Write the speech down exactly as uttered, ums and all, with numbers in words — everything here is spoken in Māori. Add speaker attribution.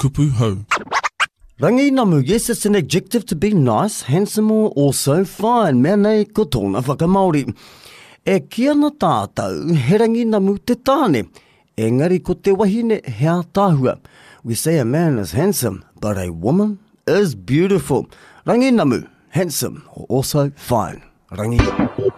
Speaker 1: kupu hau.
Speaker 2: Rangi namu, yes, it's an adjective to be nice, handsome or also fine. Mea nei ko tōna whakamaori. E kia na tātou, he rangi namu te tāne. Engari ko te wahine hea tāhua. We say a man is handsome, but a woman is beautiful. Rangi namu, handsome or also fine. Rangi.